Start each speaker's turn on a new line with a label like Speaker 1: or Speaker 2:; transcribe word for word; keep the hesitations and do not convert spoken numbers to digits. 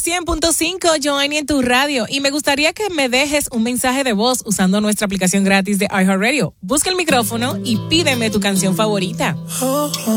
Speaker 1: cien punto cinco, Joanny en tu radio. Y me gustaría que me dejes un mensaje de voz usando nuestra aplicación gratis de iHeartRadio. Busca el micrófono y pídeme tu canción favorita.